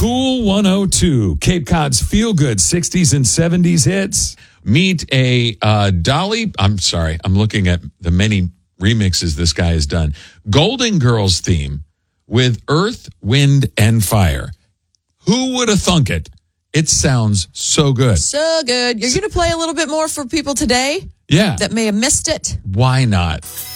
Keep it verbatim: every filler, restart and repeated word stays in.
Cool one oh two, Cape Cod's feel-good sixties and seventies hits. Meet a uh, Dolly, I'm sorry, I'm looking at the many remixes this guy has done. Golden Girls theme with Earth, Wind, and Fire. Who would have thunk it? It sounds so good. So good. You're going to play a little bit more for people today? Yeah. That may have missed it? Why not?